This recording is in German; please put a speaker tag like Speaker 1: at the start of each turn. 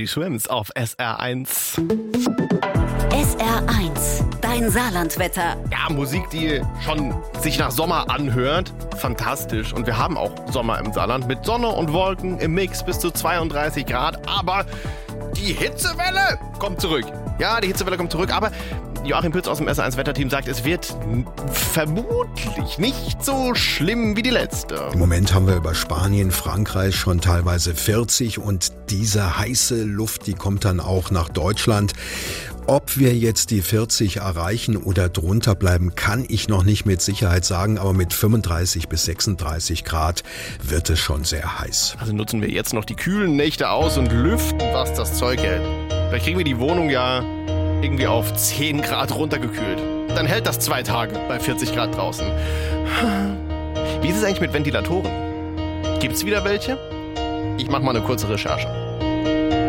Speaker 1: Teddy Swims auf SR1.
Speaker 2: SR1, dein Saarlandwetter.
Speaker 1: Ja, Musik, die schon sich nach Sommer anhört. Fantastisch. Und wir haben auch Sommer im Saarland mit Sonne und Wolken im Mix bis zu 32 Grad. Aber die Hitzewelle kommt zurück. Ja, die Hitzewelle kommt zurück. Aber Joachim Pütz aus dem SR1-Wetterteam sagt, es wird vermutlich nicht so schlimm wie die letzte.
Speaker 3: Im Moment haben wir über Spanien, Frankreich schon teilweise 40 und diese heiße Luft, die kommt dann auch nach Deutschland. Ob wir jetzt die 40 erreichen oder drunter bleiben, kann ich noch nicht mit Sicherheit sagen, aber mit 35 bis 36 Grad wird es schon sehr heiß.
Speaker 1: Also nutzen wir jetzt noch die kühlen Nächte aus und lüften, was das Zeug hält. Vielleicht kriegen wir die Wohnung ja irgendwie auf 10 Grad runtergekühlt. Dann hält das 2 Tage bei 40 Grad draußen. Wie ist es eigentlich mit Ventilatoren? Gibt's wieder welche? Ich mache mal eine kurze Recherche.